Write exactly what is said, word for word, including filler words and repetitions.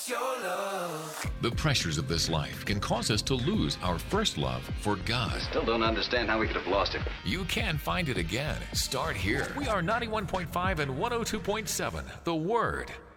The pressures of this life can cause us to lose our first love for God. Still don't understand how we could have lost it. You can find it again. Start here. We are ninety-one point five and one oh two point seven, The Word.